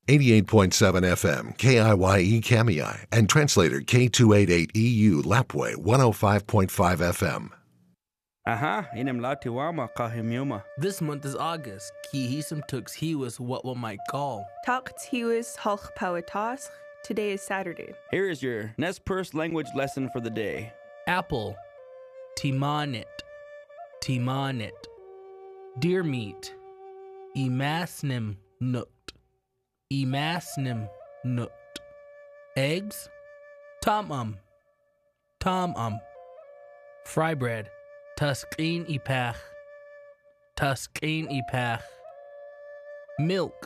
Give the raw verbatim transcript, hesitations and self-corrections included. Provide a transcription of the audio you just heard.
eighty-eight point seven F M, K I Y E Kamiai, and translator K two eighty-eight E U Lapway one oh five point five F M. Aha, inem latiwama kahimyuma. This month is August. Ki hisam tux he was what one might call. Takt he was halch pawatas. Today is Saturday. Here is your Nez Perce language lesson for the day. Apple. Timanit. Timanit. Deer meat. Emasnim nooked. Emasnim nooked. Eggs. Tom-um. Tom-um. Fry bread. Tuskin ipach. Tuskin ipach. Milk.